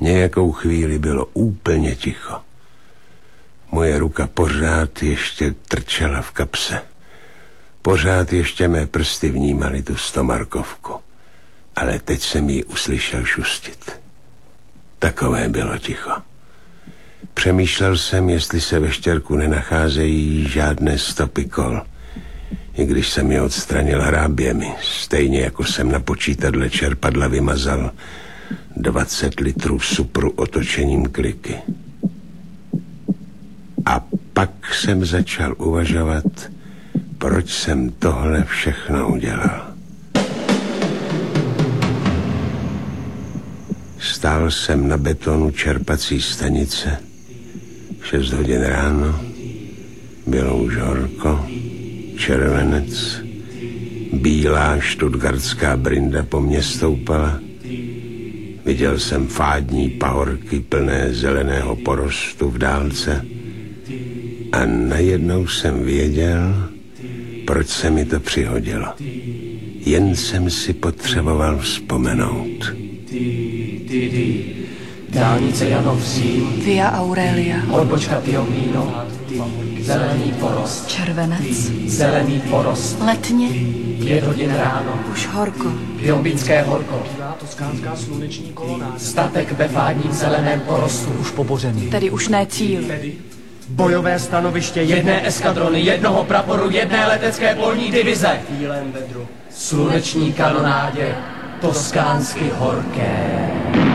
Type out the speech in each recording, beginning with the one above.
Nějakou chvíli bylo úplně ticho. Moje ruka pořád ještě trčela v kapse. Pořád ještě mé prsty vnímaly tu 100markovku. Ale teď jsem ji uslyšel šustit. Takové bylo ticho. Přemýšlel jsem, jestli se ve štěrku nenacházejí žádné stopy kol. I když jsem je odstranil hráběmi, stejně jako jsem na počítadle čerpadla vymazal 20 litrů supru otočením kliky. A pak jsem začal uvažovat, proč jsem tohle všechno udělal. Stál jsem na betonu čerpací stanice. 6 hodin ráno. Bylo už horko. Červenec. Bílá štutgartská brinda po mně stoupala. Viděl jsem fádní pahorky plné zeleného porostu v dálce. A najednou jsem věděl, proč se mi to přihodilo. Jen jsem si potřeboval vzpomenout. Dálnice Janov Řím, Via Aurelia, odbočka Piomino, zelený porost, červenec, zelený porost, letně, 5 hodin ráno, už horko, Piombinské horko, Toskánská sluneční kolonáda. statek ve fádním zeleném porostu, Už pobořený. tedy už ne cíl. Bojové stanoviště jedné eskadrony, jednoho praporu, jedné letecké polní divize, v bílém vedru. sluneční kanonádě, toskánsky horké.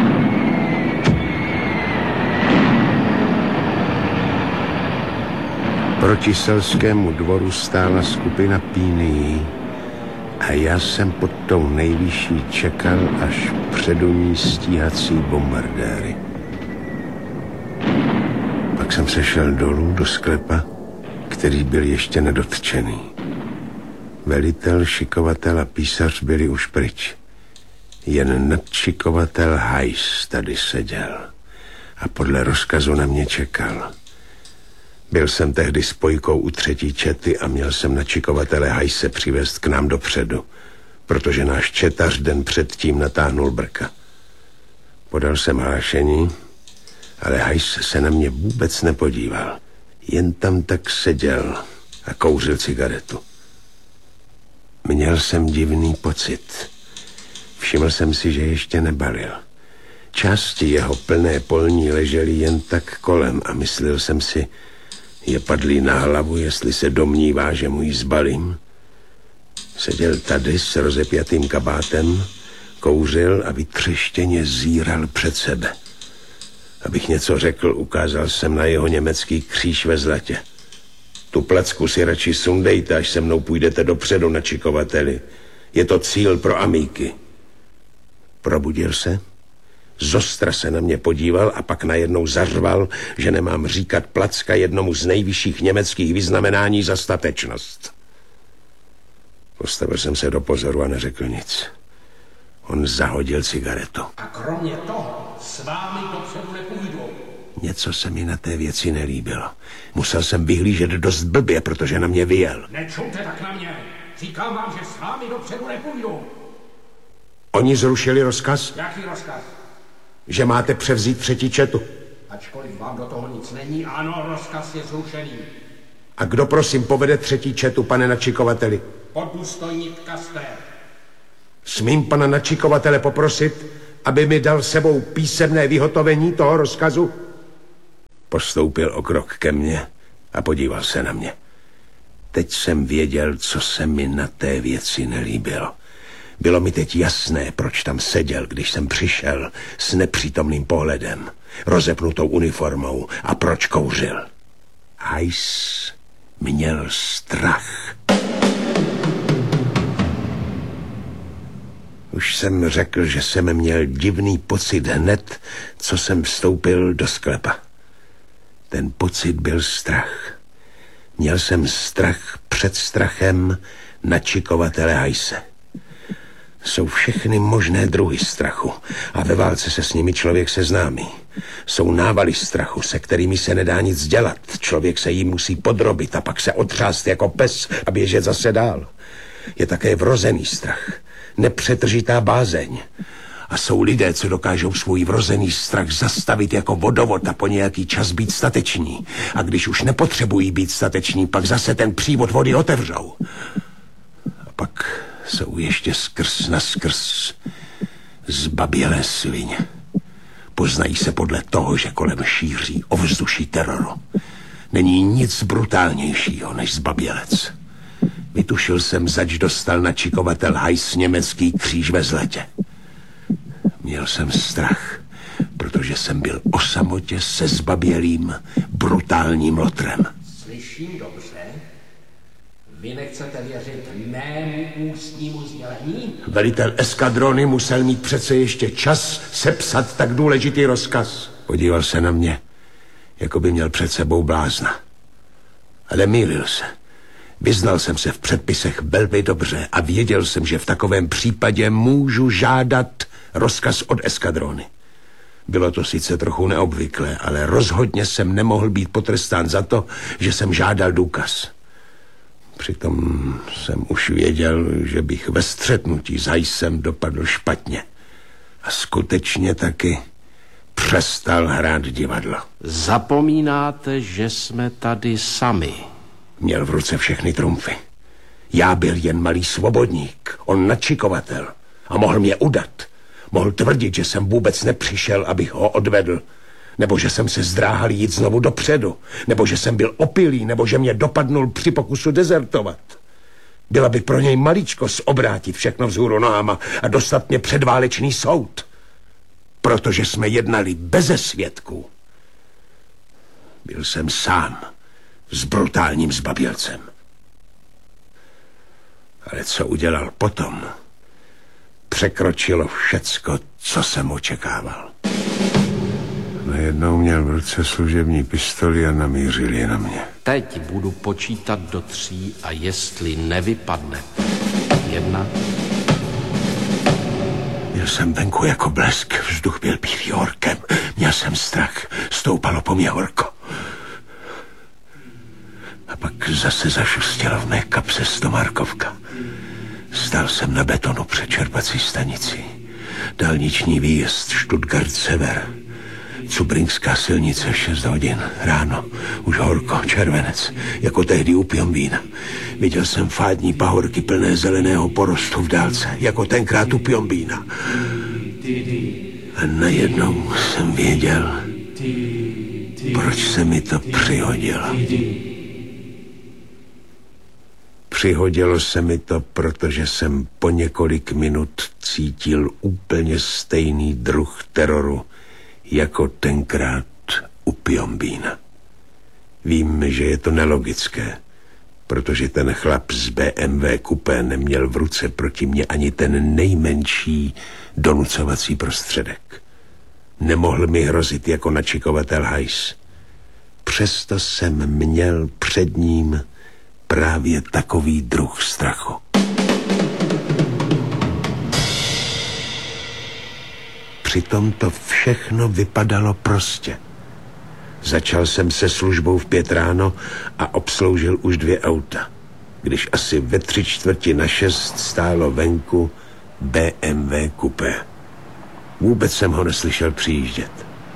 Proti selskému dvoru stála skupina pínií a já jsem pod tou nejvyšší čekal, až předu ní stíhací bombardéry. Pak jsem se šel dolů do sklepa, který byl ještě nedotčený. Velitel, šikovatel a písař byli už pryč. Jen nadšikovatel Heiss tady seděl a podle rozkazu na mě čekal. Byl jsem tehdy spojkou u 3. čety a měl jsem nadšikovatele Heisse přivést k nám dopředu, protože náš četař den předtím natáhnul brka. Podal jsem hlášení, ale Heiss se na mě vůbec nepodíval. Jen tam tak seděl a kouřil cigaretu. Měl jsem divný pocit. Všiml jsem si, že ještě nebalil. Části jeho plné polní ležely jen tak kolem a myslel jsem si, je padlý na hlavu, jestli se domnívá, že mu ji zbalím. Seděl tady s rozepjatým kabátem, kouřil a vytřeštěně zíral před sebe. Abych něco řekl, ukázal jsem na jeho německý kříž ve zlatě. Tu placku si radši sundejte, až se mnou půjdete dopředu, nadšikovateli. Je to cíl pro amíky. Probudil se, zostra se na mě podíval a pak najednou zařval, že nemám říkat placka jednomu z nejvyšších německých vyznamenání za statečnost. Postavil jsem se do pozoru a neřekl nic. On zahodil cigaretu. A kromě toho s vámi dopředu nepůjdu. Něco se mi na té věci nelíbilo. Musel jsem vyhlížet dost blbě, protože na mě vyjel. Nečumte tak na mě. Říkám vám, že s vámi dopředu nepůjdu. Oni zrušili rozkaz, Jaký rozkaz? že máte převzít 3. četu. Ačkoliv vám do toho nic není, ano, rozkaz je zrušený. A kdo prosím povede 3. četu, pane nadšikovateli? Poddůstojník Kaster. Smím pana nadšikovatele poprosit, aby mi dal sebou písemné vyhotovení toho rozkazu? Postoupil o krok ke mně a podíval se na mě. Teď jsem věděl, co se mi na té věci nelíbilo. Bylo mi teď jasné, proč tam seděl, když jsem přišel s nepřítomným pohledem, rozepnutou uniformou a proč kouřil. Heiss měl strach. Už jsem řekl, že jsem měl divný pocit hned, co jsem vstoupil do sklepa. Ten pocit byl strach. Měl jsem strach před strachem nadšikovatele Heisse. Jsou všechny možné druhy strachu a ve válce se s nimi člověk seznámí. Jsou návaly strachu, se kterými se nedá nic dělat. Člověk se jim musí podrobit a pak se otřást jako pes a běžet zase dál. Je také vrozený strach, nepřetržitá bázeň A jsou lidé, co dokážou svůj vrozený strach zastavit jako vodovod a po nějaký čas být stateční. A když už nepotřebují být stateční, pak zase ten přívod vody otevřou. A pak jsou ještě skrz na skrz zbabělé svině. Poznají se podle toho, že kolem šíří ovzduší teroru. Není nic brutálnějšího než zbabělec. Vytušil jsem, zač dostal načikovatel Heiss německý kříž ve Zletě. Měl jsem strach, protože jsem byl o samotě se zbabělým, brutálním lotrem. Slyším dobře? Vy nechcete věřit mému ústnímu sdělení? Velitel eskadrony musel mít přece ještě čas sepsat tak důležitý rozkaz. Podíval se na mě, jako by měl před sebou blázna. Ale mýlil se. Vyznal jsem se v předpisech velmi dobře a věděl jsem, že v takovém případě můžu žádat rozkaz od eskadrony. Bylo to sice trochu neobvyklé, ale rozhodně jsem nemohl být potrestán za to, že jsem žádal důkaz. Přitom jsem už věděl, že bych ve střetnutí s Heissem dopadl špatně. A skutečně taky přestal hrát divadlo. Zapomínáte, že jsme tady sami. Měl v ruce všechny trumfy. Já byl jen malý svobodník, on načikovatel. A mohl mě udat. Mohl tvrdit, že jsem vůbec nepřišel, abych ho odvedl. Nebo že jsem se zdráhal jít znovu dopředu. Nebo že jsem byl opilý, nebo že mě dopadnul při pokusu dezertovat. Byla by pro něj maličkost obrátit všechno vzhůru nohama a dostat mě před válečný soud. Protože jsme jednali beze svědků. Byl jsem sám s brutálním zbabělcem. Ale co udělal potom, překročilo všecko, co jsem očekával. Najednou měl v ruce služební pistoli a namířil je na mě. Teď budu počítat do 3 a jestli nevypadne 1. Byl jsem venku jako blesk, vzduch byl bílý horkem. Měl jsem strach, stoupalo po mě horko. A pak zase zašustěla v mé kapse 100 markovka. Stál jsem na betonu před čerpací stanicí. Dálniční výjezd Stuttgart-Sever. Cubrinská silnice, 6 hodin ráno. Už horko, červenec, jako tehdy u Pjombína. Viděl jsem fádní pahorky plné zeleného porostu v dálce, jako tenkrát u Pjombína. A najednou jsem věděl, proč se mi to přihodilo. Přihodilo se mi to, protože jsem po několik minut cítil úplně stejný druh teroru, jako tenkrát u Pjombína. Vím, že je to nelogické, protože ten chlap z BMW kupé neměl v ruce proti mně ani ten nejmenší donucovací prostředek. Nemohl mi hrozit jako načikovatel Heiss. Přesto jsem měl před ním právě takový druh strachu. Přitom to všechno vypadalo prostě. Začal jsem se službou v 5 ráno a obsloužil už 2 auta. Když asi ve 5:45 stálo venku BMW kupé. Vůbec jsem ho neslyšel přijíždět.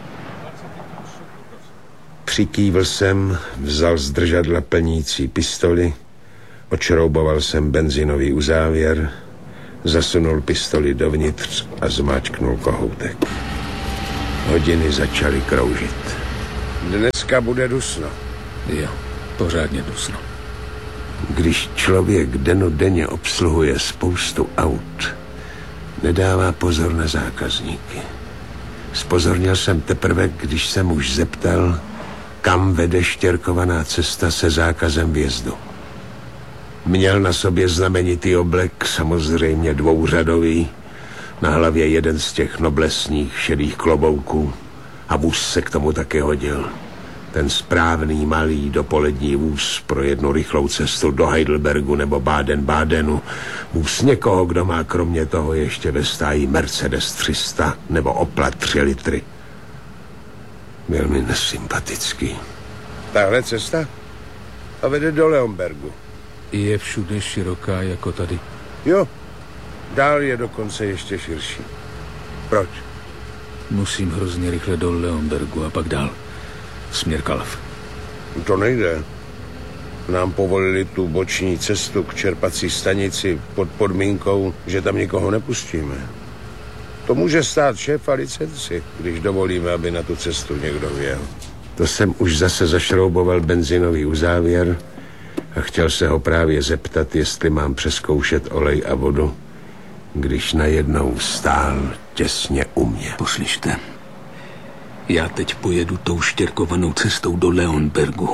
Přikývl jsem, vzal z držadla plnící pistoli, odšrouboval jsem benzinový uzávěr, zasunul pistoli dovnitř a zmáčknul kohoutek. Hodiny začaly kroužit. Dneska bude dusno. Jo, pořádně dusno. Když člověk dennodenně obsluhuje spoustu aut, nedává pozor na zákazníky. Spozornil jsem teprve, když jsem už zeptal, kam vede štěrkovaná cesta se zákazem vjezdu. Měl na sobě znamenitý oblek, samozřejmě dvouřadový, na hlavě jeden z těch noblesních šedých klobouků a vůz se k tomu taky hodil. Ten správný malý dopolední vůz pro jednu rychlou cestu do Heidelbergu nebo Baden-Badenu. Vůz někoho, kdo má kromě toho ještě ve stáji Mercedes 300 nebo Opla 3 litry. Byl mi nesympatický. Tahle cesta? A vede do Leonbergu. Je všude široká jako tady. Jo, dál je dokonce ještě širší. Proč? Musím hrozně rychle do Leonbergu a pak dál. Směr Kalav. To nejde. Nám povolili tu boční cestu k čerpací stanici pod podmínkou, že tam nikoho nepustíme. To může stát šéfa licenci, když dovolíme, aby na tu cestu někdo vjel. To jsem už zase zašrouboval benzinový uzávěr a chtěl se ho právě zeptat, jestli mám přezkoušet olej a vodu, když najednou stál těsně u mě. Poslyšte, já teď pojedu tou štěrkovanou cestou do Leonbergu.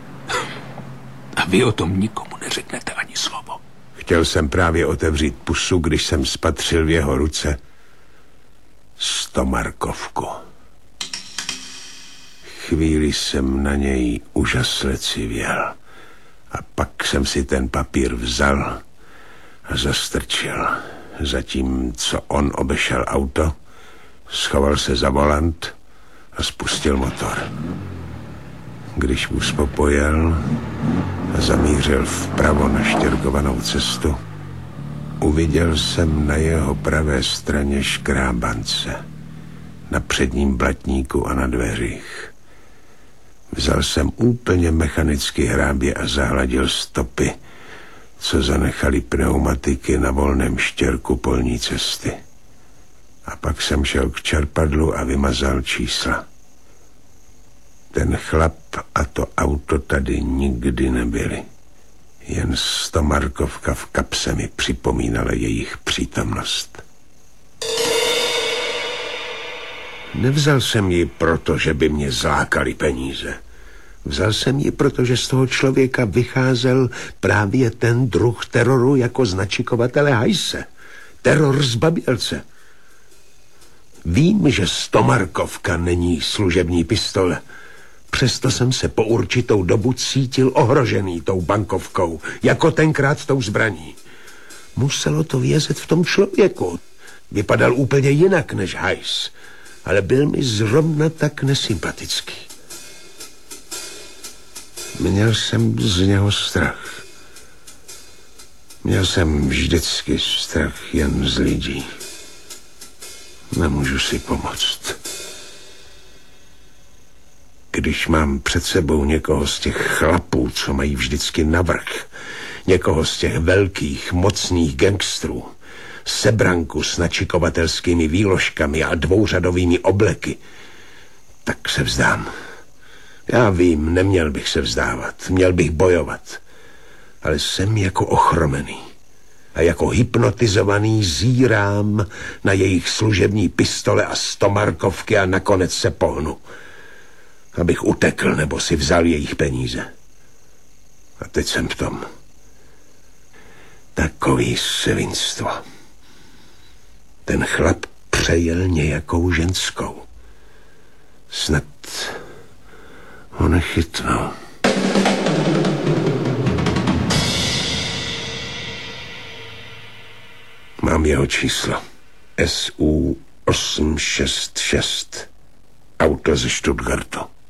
A vy o tom nikomu neřeknete ani slovo. Chtěl jsem právě otevřít pusu, když jsem spatřil v jeho ruce 100 markovku. Chvíli jsem na něj úžasle civěl. A pak jsem si ten papír vzal a zastrčil. Zatímco on obešel auto, schoval se za volant a spustil motor. Když vůz popojel a zamířil vpravo na štěrkovanou cestu, uviděl jsem na jeho pravé straně škrábance, na předním blatníku a na dveřích. Vzal jsem úplně mechanicky hrábě a zahladil stopy, co zanechali pneumatiky na volném štěrku polní cesty. A pak jsem šel k čerpadlu a vymazal čísla. Ten chlap a to auto tady nikdy nebyli. Jen 100 markovka v kapse mi připomínala jejich přítomnost. Nevzal jsem ji proto, že by mě zlákali peníze. Vzal jsem ji, protože z toho člověka vycházel právě ten druh teroru jako značikovatele hajse. Teror zbabělce. Vím, že 100 markovka není služební pistole. Přesto jsem se po určitou dobu cítil ohrožený tou bankovkou, jako tenkrát tou zbraní. Muselo to vězet v tom člověku. Vypadal úplně jinak než hajs, ale byl mi zrovna tak nesympatický. Měl jsem z něho strach. Měl jsem vždycky strach jen z lidí. Nemůžu si pomoct. Když mám před sebou někoho z těch chlapů, co mají vždycky navrch, někoho z těch velkých, mocných gangstrů, sebranku s načikovatelskými výložkami a dvouřadovými obleky, tak se vzdám. Já vím, neměl bych se vzdávat, měl bych bojovat, ale jsem jako ochromený a jako hypnotizovaný zírám na jejich služební pistole a 100 markovky a nakonec se pohnu, abych utekl nebo si vzal jejich peníze. A teď jsem v tom. Takový svinstvo. Ten chlap přejel nějakou ženskou. Snad ho nechytnou. Mám jeho číslo. SU 866. Auto ze Stuttgartu.